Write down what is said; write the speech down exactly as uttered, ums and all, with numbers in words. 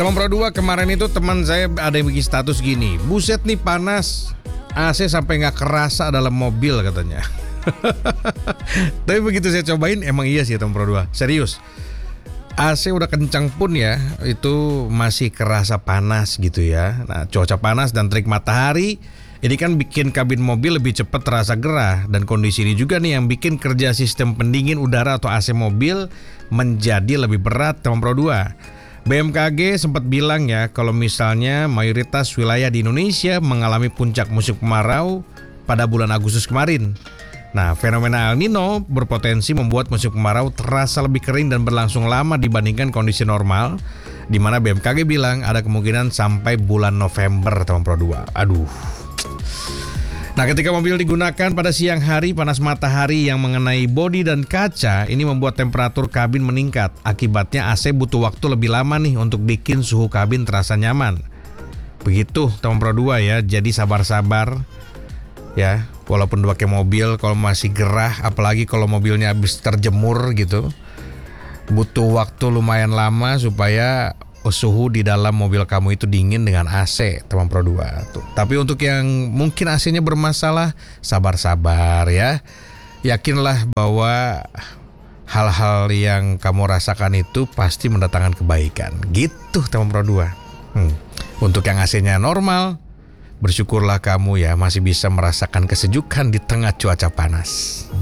Teman Pro dua, kemarin itu teman saya ada yang bikin status gini, buset nih panas, A C sampai gak kerasa dalam mobil katanya. Tapi begitu saya cobain, emang iya sih teman Pro dua, serius. A C udah kencang pun ya, itu masih kerasa panas gitu ya. Nah, cuaca panas dan terik matahari ini kan bikin kabin mobil lebih cepat terasa gerah. Dan kondisi ini juga nih yang bikin kerja sistem pendingin udara atau A C mobil menjadi lebih berat teman Pro dua. B M K G sempat bilang ya, kalau misalnya mayoritas wilayah di Indonesia mengalami puncak musim kemarau pada bulan Agustus kemarin. Nah, fenomena El Nino berpotensi membuat musim kemarau terasa lebih kering dan berlangsung lama dibandingkan kondisi normal, di mana B M K G bilang ada kemungkinan sampai bulan November teman Pro dua. Aduh. Nah, ketika mobil digunakan pada siang hari, panas matahari yang mengenai bodi dan kaca ini membuat temperatur kabin meningkat. Akibatnya A C butuh waktu lebih lama nih untuk bikin suhu kabin terasa nyaman. Begitu teman Pro dua ya, jadi sabar-sabar ya. Walaupun pakai mobil, kalau masih gerah, apalagi kalau mobilnya habis terjemur gitu, butuh waktu lumayan lama supaya suhu di dalam mobil kamu itu dingin dengan A C teman Pro dua tuh. Tapi untuk yang mungkin A C-nya bermasalah, sabar-sabar ya. Yakinlah bahwa hal-hal yang kamu rasakan itu pasti mendatangkan kebaikan. Gitu teman Pro dua. Hmm. Untuk yang A C-nya normal, bersyukurlah kamu ya masih bisa merasakan kesejukan di tengah cuaca panas.